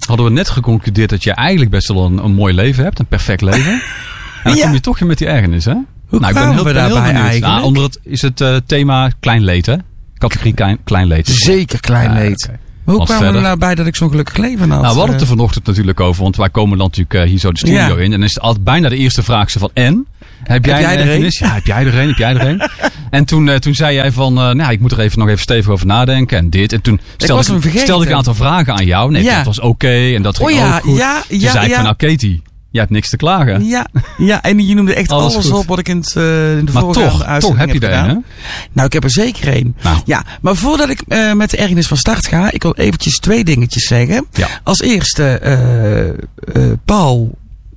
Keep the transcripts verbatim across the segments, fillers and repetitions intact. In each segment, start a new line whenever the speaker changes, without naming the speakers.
hadden we net geconcludeerd dat je eigenlijk best wel een, een mooi leven hebt. Een perfect leven. En dan
Ja.
kom je toch weer met die ergernis, hè?
Hoe
nou, ik ben
kwamen
heel,
we
ben heel
daarbij
benieuwd.
eigenlijk?
Nou, onder het is het uh, thema klein leed, hè? Categorie klein, klein leed.
Zeker klein
Ja,
leed.
okay.
Maar hoe
Want
kwamen we er
verder-
nou bij dat ik zo'n gelukkig leven had?
Nou, we hadden het er
Eh,
vanochtend natuurlijk over. Want wij komen dan natuurlijk uh, hier zo de studio
Ja.
in. En dan is het altijd bijna de eerste vraag zo van... En? Heb jij,
jij
een
er een?
ergernis? Ja, heb jij er een? Heb jij er een? En toen, uh, toen zei jij van... Uh, nou, ik moet er even nog even stevig over nadenken. En dit. En toen stelde
was
ik,
hem vergeten.
stelde ik een aantal vragen aan jou. Nee,
Ja.
dat was oké. Okay, en dat ging
Oh ja,
ook goed.
ja,
toen
ja,
zei ik
ja.
van... Nou, Katie, jij hebt niks te klagen.
Ja, ja, en je noemde echt
Alles
alles,
goed.
op wat ik in, het, uh, in de
Maar
voorgaande
toch, toch
uitzending
heb je er
gedaan.
een, hè?
Nou, ik heb er zeker één.
Nou.
Ja, maar voordat ik uh, met de ergernis van start ga, ik wil eventjes twee dingetjes zeggen.
Ja.
Als eerste, uh, uh, Paul,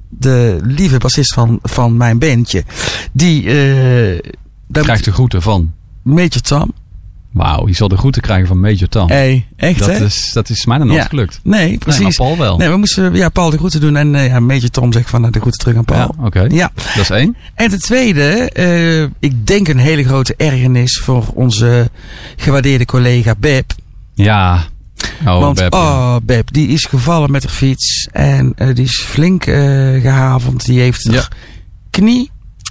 de lieve bassist van, van mijn bandje, die uh, daar
Krijgt de groeten van...
Major Tom.
Wauw, je zal de groeten krijgen van Major Tom.
Hey, echt
dat,
hè?
is, dat is mij nog nooit
Ja.
gelukt.
Nee, precies.
Nee, maar Paul wel.
Nee, we moesten ja, Paul de groeten doen en uh, ja, Major Tom zegt van nou, de groeten terug aan Paul.
Ja, oké. Okay.
Ja.
Dat is één.
En ten tweede, uh, ik denk een hele grote ergernis voor onze gewaardeerde collega Beb.
Ja. Oh,
Want,
Beb, ja.
oh, Beb, die is gevallen met haar fiets. En uh, die is flink uh, gehavend. Die heeft haar
Ja.
knie,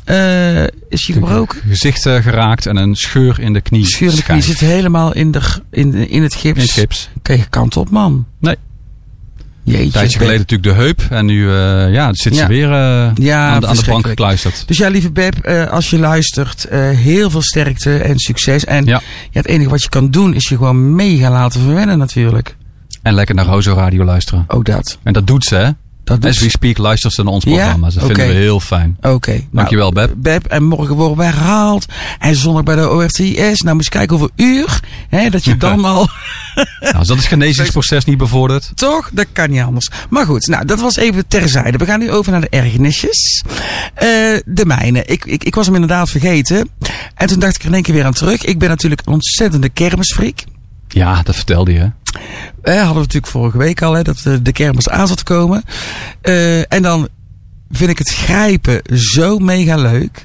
uh, is die gebroken?
Gezicht uh, geraakt en een scheur in de knie.
Scheur in de knie,
Schijf.
zit helemaal in, de, in, in het gips.
In het gips.
Kijk, kant op, man.
Nee.
Jeetje.
Een tijdje
Beb.
geleden natuurlijk de heup. En nu uh, ja, zit ze
Ja.
weer uh,
Ja,
aan, de, aan de bank
verschrikkelijk.
gekluisterd.
Dus ja, lieve Beb, uh, als je luistert, uh, heel veel sterkte en succes. En
Ja.
ja, het enige wat je kan doen, is je gewoon mega laten verwennen natuurlijk.
En lekker naar Rozo Radio luisteren.
Ook dat.
En dat doet ze, hè?
Dat doet
As we speak luistert ze naar ons
Ja?
programma. Dat
Oké.
vinden we heel fijn.
Oké. Okay.
Dankjewel, Beb.
Beb, en morgen worden wij herhaald. En zondag bij de O R T S. Nou, moest je kijken hoeveel uur. Hè, dat je dan al...
Nou, als dat het genezingsproces niet bevordert.
Toch? Dat kan niet anders. Maar goed, nou, dat was even terzijde. We gaan nu over naar de ergernisjes. Uh, de mijne. Ik, ik, ik was hem inderdaad vergeten. En toen dacht ik er in één keer weer aan terug. Ik ben natuurlijk een ontzettende kermisfreak.
Ja, dat vertelde je.
Eh, hadden we natuurlijk vorige week al, hè, dat de, de kermis aan zat te komen. Uh, en dan vind ik het grijpen zo mega leuk.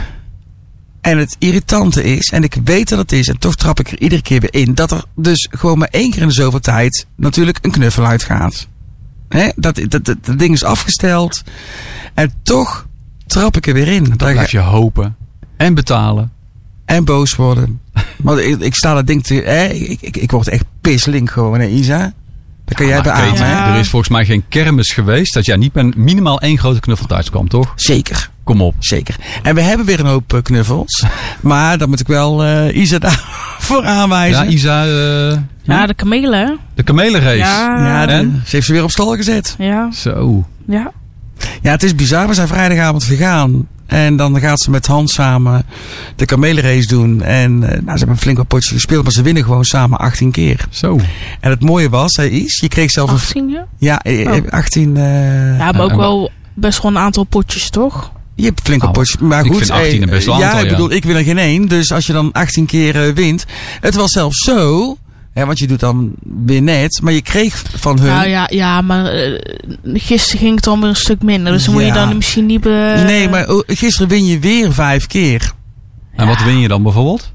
En het irritante is, en ik weet dat het is, en toch trap ik er iedere keer weer in, dat er dus gewoon maar één keer in de zoveel tijd natuurlijk een knuffel uitgaat. Hè? Dat, dat, dat, dat ding is afgesteld. En toch trap ik er weer in.
Dan
Daar
blijf je hopen. En betalen.
En boos worden. Want ik, ik sta dat ding te... Hè, ik, ik, ik word echt pislink gewoon, hè, Isa? Dat kan
Ja,
jij
maar
beamen,
Kate,
hè?
er is volgens mij geen kermis geweest dat jij niet met minimaal één grote knuffel thuis kwam, toch?
Zeker.
Kom op.
Zeker. En we hebben weer een hoop uh, knuffels. Maar dan moet ik wel uh, Isa daarvoor aanwijzen.
Ja, Isa, uh,
Ja, de kamelen, hè?
de kamelenrace.
Ja.
Ja, de-
En?
ze heeft ze weer op stal gezet.
Ja,
Zo.
ja.
Ja, het is bizar. We zijn vrijdagavond gegaan. En dan gaat ze met Hans samen de kamelenrace doen. En uh, nou, ze hebben een flink wat potjes gespeeld. Maar ze winnen gewoon samen achttien keer.
Zo.
En het mooie was, hè, Is, je kreeg zelf een...
achttien, ja?
Ja, eh,
Oh.
achttien... Uh,
Ja, maar ook
en-
wel best wel een aantal potjes, toch?
Je hebt flink wat
Nou,
potjes. Maar
ik
goed,
vind achttien
eh,
een best wel
ja,
aantal,
ik
ja.
bedoel, ik win er geen één. Dus als je dan achttien keer uh, wint. Het was zelfs zo... Hè, want je doet dan weer net. Maar je kreeg van hun...
Nou ja, ja maar eh, gisteren ging het dan weer een stuk minder. Dus dan moet je
Ja.
dan misschien niet... Be...
Nee, maar oh, gisteren win je weer vijf keer.
En wat win je dan bijvoorbeeld?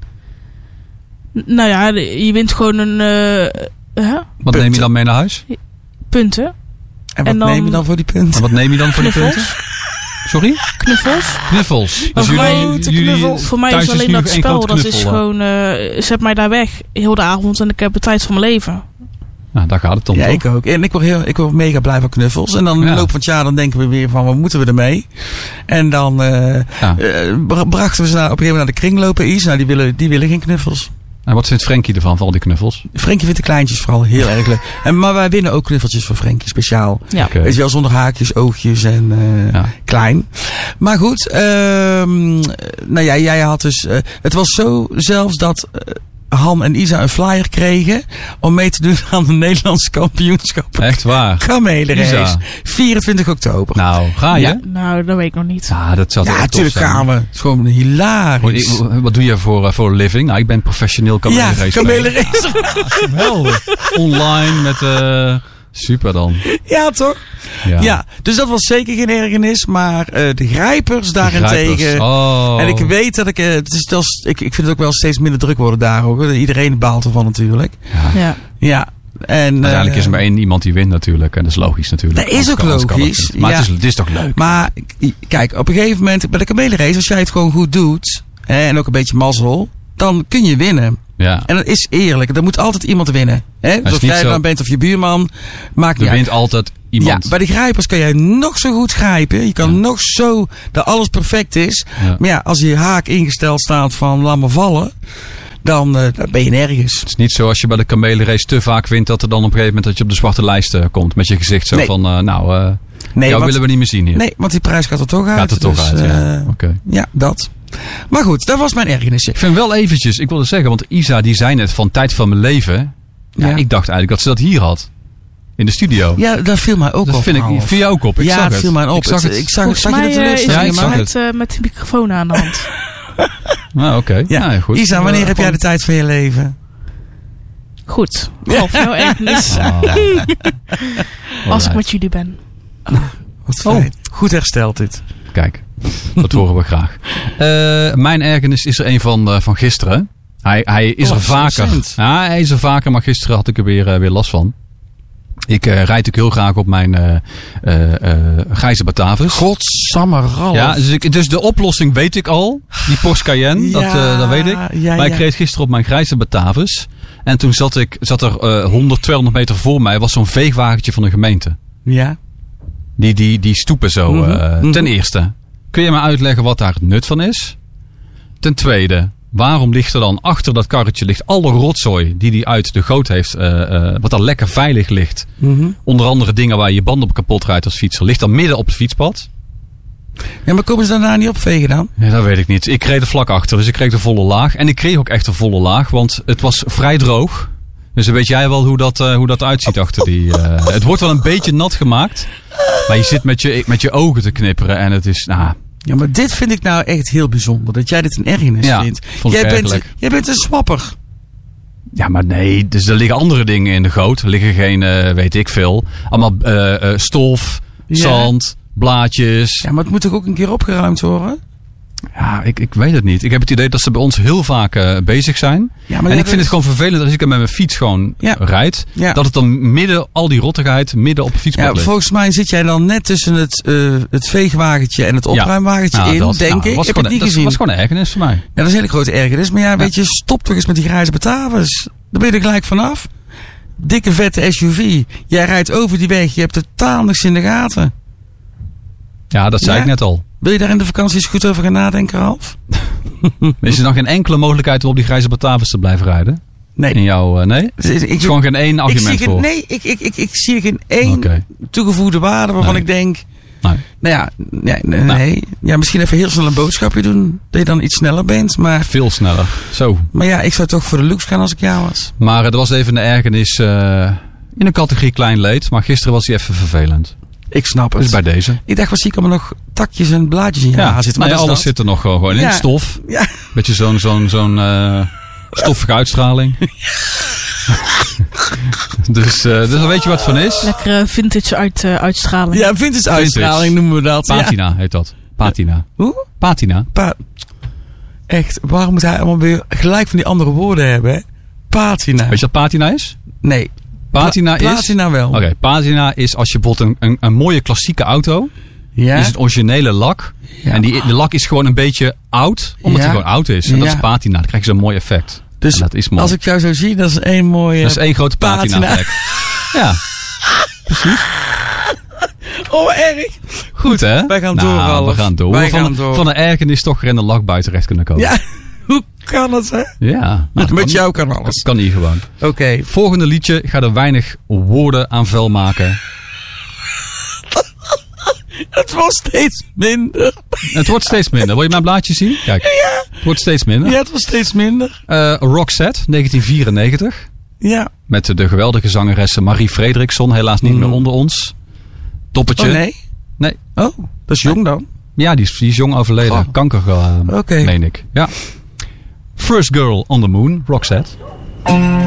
N- Nou ja, de- je wint gewoon een... eh hè?
Wat
Punten.
neem je dan mee naar huis?
punten.
En wat
En dan-
neem je dan voor die
En
punten?
wat neem je dan voor de
Knuffels.
punten? Sorry?
Knuffels.
Knuffels.
Maar voor mij-
jullie,
Voor mij
thuis
is alleen
nu
dat
nog één
spel,
grote
dat is
knuffel, uh.
gewoon... eh, zet mij daar weg, heel de avond. En ik heb de tijd van mijn leven.
Nou, daar gaat het om,
Ja,
toch?
ik ook. En ik word, heel, ik word mega blij van knuffels. En dan in de
Ja.
loop van het jaar dan denken we weer van, wat moeten we ermee? En dan uh,
Ja.
uh, bra- brachten we ze naar, op een gegeven moment naar de kringlopen. Iets. Nou, die willen, die willen geen knuffels.
En wat vindt Frankie ervan, van al die knuffels?
Frenkie vindt de kleintjes vooral heel erg leuk. En, maar wij winnen ook knuffeltjes voor Frenkie, speciaal.
Ja.
Oké.
Weet je wel, zonder haakjes, oogjes en uh,
Ja.
klein. Maar goed, um, nou ja, jij had dus... Uh, het was zo zelfs dat uh, Han en Isa een flyer kregen om mee te doen aan de Nederlandse kampioenschappen.
Echt waar?
Kamelenrace.
Isa.
vierentwintig oktober.
Nou, ga je?
Ja.
Nou, dat weet ik nog niet.
Ja, dat zou
Ja,
echt tof
natuurlijk
zijn.
gaan we. Het is gewoon hilarisch.
Wat- Wat doe je voor, uh, voor een living? Nou, ik ben professioneel kamelenrace.
Ja, kamelenrace.
Ja, geweldig. Online met... Uh, super dan.
Ja, toch?
Ja.
Ja, dus dat was zeker geen ergernis. Maar uh, de grijpers daarentegen...
Grijpers. Oh.
En ik weet dat ik, uh, het is, dat is, ik... Ik vind het ook wel steeds minder druk worden daar ook. Iedereen baalt ervan natuurlijk.
Ja.
Ja.
Ja, En,
Uiteindelijk
uh,
is er maar één iemand die wint natuurlijk. En dat is logisch natuurlijk.
Dat is ook
Anders kan- anders
logisch,
kan het niet. Maar
ja.
het, is, het is toch leuk.
Maar kijk, op een gegeven moment bij de kamelenrace, als jij het gewoon goed doet, hè, en ook een beetje mazzel, dan kun je winnen.
Ja.
En dat is eerlijk. Er moet altijd iemand winnen. Hè? Dus of
niet
jij
zo-
dan bent of je buurman, maakt
Er
niet uit.
wint altijd iemand.
Ja, bij de grijpers kan jij nog zo goed grijpen. Je kan
Ja.
nog zo dat alles perfect is.
Ja.
Maar ja, als je haak ingesteld staat van laat me vallen, dan, uh, dan ben je nergens.
Het is niet zo als je bij de kamelenrace te vaak wint dat er dan op een gegeven moment dat je op de zwarte lijst uh, komt met je gezicht zo
Nee.
van uh, nou, uh,
Nee,
jou
want,
willen we niet meer zien hier.
nee, want die prijs gaat er toch uit.
Gaat er toch
dus,
uit, ja.
uh,
Oké. Okay.
Ja, dat. Maar goed, dat was mijn ergernisje.
Ik vind wel eventjes, ik wilde zeggen, want Isa die zei net van tijd van mijn leven. Ja,
Ja.
ik dacht eigenlijk dat ze dat hier had. In de studio.
Ja, dat viel mij ook
dat
op.
vind ik,
Ralf.
viel jou ook op. Ik
ja,
zag
het
het.
viel mij op.
Ik zag het.
Ik zag,
Volgens
zag je de
mij uh, is
teleurstelling
Ja,
het
ik
in
zag
mij?
met, uh, met de microfoon aan de hand.
Ah, oké. Okay.
Ja.
Ja, goed.
Isa, wanneer heb jij de tijd van je leven?
Goed. Ralf, jouw ergernis.
Ah.
Als ik
Alright.
met jullie ben.
Wat
Oh.
fijn. Goed hersteld dit.
Kijk, dat horen we graag. Uh, mijn ergernis is er een van, uh, van gisteren. Hij, hij is
Oh,
er vaker.
recent.
Ja, hij is er vaker, maar gisteren had ik er weer, uh, weer last van. Ik uh, rijd natuurlijk heel graag op mijn uh, uh, uh, grijze Batavus.
Godsamme Ralf.
Ja, dus, ik, dus de oplossing weet ik al. Die Porsche Cayenne, dat, uh, dat weet ik.
Ja,
Maar ik
ja.
reed gisteren op mijn grijze Batavus. En toen zat, ik, zat er uh, honderd, tweehonderd meter voor mij. Was zo'n veegwagentje van de gemeente.
Ja.
Die, die, die stoepen zo.
Mhm,
Uh,
mhm.
Ten eerste, kun je me uitleggen wat daar het nut van is? Ten tweede, waarom ligt er dan achter dat karretje ligt alle rotzooi die die uit de goot heeft, uh, uh, wat daar lekker veilig ligt.
Mhm.
Onder andere dingen waar je je band op kapot rijdt als fietser. Ligt dan midden op het fietspad.
Ja, maar komen ze daarna niet opvegen dan?
Ja, dat weet ik niet. Ik reed er vlak achter, dus ik kreeg de volle laag. En ik kreeg ook echt een volle laag, want het was vrij droog. Dus dan weet jij wel hoe dat, uh, hoe dat uitziet achter die... Uh, het wordt wel een beetje nat gemaakt. Maar je zit met je, met je ogen te knipperen en het is... Nou,
Ja, maar dit vind ik nou echt heel bijzonder. Dat jij dit een ergernis
Ja,
vindt.
vond ik
Jij bent,
ergerlijk.
jij bent een swapper.
ja, maar nee, dus er liggen andere dingen in de goot. Er liggen geen, uh, weet ik veel. Allemaal uh, uh, stof,
Ja.
zand, blaadjes.
Ja, maar het moet toch ook een keer opgeruimd worden?
Ja, ik, ik weet het niet. Ik heb het idee dat ze bij ons heel vaak uh, bezig zijn.
Ja, maar
En
jij
ik vind
bent-
het gewoon vervelend als ik er met mijn fiets gewoon
Ja.
rijd.
Ja.
Dat het dan midden, al die rottigheid, midden op het fietspad
Ja,
ligt.
volgens mij zit jij dan net tussen het, uh, het veegwagentje en het opruimwagentje
Nou,
in,
dat-
denk
nou,
ik.
was
Heb je
gewoon,
het niet
dat
gezien?
was gewoon een ergernis voor mij.
Ja, dat is een hele grote ergernis. Maar ja, weet je, stop toch eens met die grijze Batavus. Daar ben je er gelijk vanaf. Dikke vette S U V. Jij rijdt over die weg. Je hebt totaal niks in de gaten.
Ja, dat zei
Ja.
ik net al.
Wil je daar in de vakantie eens goed over gaan nadenken, Ralf?
Is er nog geen enkele mogelijkheid om op die grijze Batavus te blijven rijden?
Nee.
In jouw, uh, nee?
Ik,
Er is gewoon geen één
ik
argument
zie geen,
voor.
nee, ik, ik, ik, ik zie er geen één
Oké.
toegevoegde waarde waarvan
Nee.
ik denk...
Nee.
Nou ja, nee, nee,
Nou.
nee. Ja, misschien even heel snel een boodschapje doen. Dat je dan iets sneller bent. Maar,
Veel sneller. Zo.
maar ja, ik zou toch voor de looks gaan als ik jou was.
Maar er was even een ergernis uh, in een categorie klein leed. Maar gisteren was hij even vervelend.
Ik snap het.
Dus bij deze.
Ik dacht, wat zie ik allemaal nog takjes en blaadjes in je haar zitten.
nou
Maar
ja,
dat
alles
is
zit er nog gewoon, gewoon in.
Ja.
Stof.
Ja.
Beetje zo'n zo'n zo'n uh, stoffige uitstraling. dus, uh, dus dan weet je wat het van is.
Lekkere vintage uit, uh, uitstraling.
Ja, vintage uitstraling noemen we dat.
Patina heet dat. Patina.
Hoe?
Patina.
Pa Echt, waarom moet hij allemaal weer gelijk van die andere woorden hebben, hè? Patina.
Weet je wat patina is?
Nee.
Patina
Pla-
is...
Patina wel.
Oké, patina is als je bijvoorbeeld een, een, een mooie klassieke auto...
Ja.
is het originele lak.
Ja.
En die, de lak is gewoon een beetje oud, omdat
Ja.
hij gewoon oud is. En dat
Ja.
is patina. Dan krijg je zo'n mooi effect.
Dus
En dat is mooi.
als ik jou zo zie, dat is één mooie...
Dat is één grote patina,
patina.
effect. Ja,
Oh, erg.
goed hè?
Wij gaan
nou,
door, Ralf.
we gaan door.
Wij
van,
gaan door.
van een ergernis toch weer in de lak buiten terecht kunnen komen.
Ja, hoe kan het, hè?
Ja. Nou, dat
Met
kan-
jou kan
Dat
alles.
kan hier gewoon.
Oké.
Volgende liedje. Ik ga er weinig woorden aan vuil maken.
Het was steeds minder.
Het wordt steeds minder. Wil je mijn blaadje zien? Kijk. Het wordt steeds minder.
Ja, het was steeds minder.
Uh, Roxette, negentien vierennegentig.
Ja.
Met de geweldige zangeresse Marie Fredriksson. Helaas niet
Mm.
meer onder ons. Toppertje.
Oh, nee?
Nee.
Oh, dat is jong dan.
Ja, die is, die is jong overleden.
Oh.
Kanker, uh,
Oké.
meen ik. Ja. First Girl on the Moon, Roxette.